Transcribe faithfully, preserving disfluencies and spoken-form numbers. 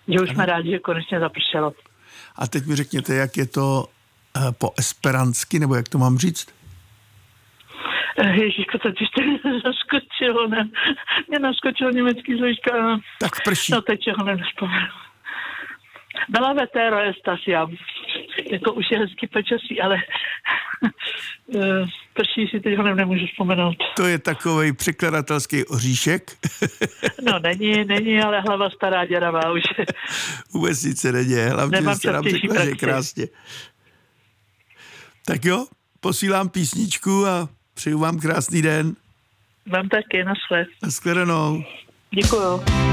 Že už jsme rádi, že konečně zapršelo. A teď mi řekněte, jak je to uh, po esperantsky, nebo jak to mám říct? Ježíško, to ty jste naskočilo, ne? Mě naskočilo německý slovíčka. Tak prší. No teď ho nevzpomenu. Byla vetero estasia. Jako už je hezky počasí, ale prší si teď ho nemůžu vzpomenout. To je takovej překladatelský oříšek. No není, není, ale hlava stará děravá už. Vůbec nic se neděje, hlavně Nemám jste nám častější řekla, že je praxi. krásně. Tak jo, posílám písničku a přeju vám krásný den. Vám taky, naschle. Naschledanou. Děkuju.